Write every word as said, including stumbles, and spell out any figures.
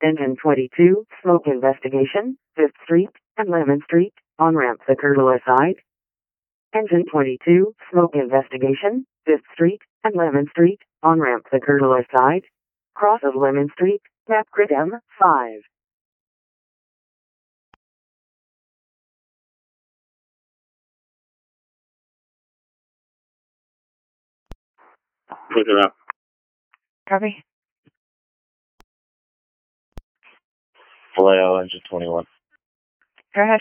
Engine twenty-two, smoke investigation, fifth Street and Lemon Street, on-ramp the Curtola side. Engine twenty-two, smoke investigation, fifth Street and Lemon Street, on-ramp the Curtola side. Cross of Lemon Street, map grid M five. Look it up. Copy. Vallejo, engine twenty-one. Go ahead.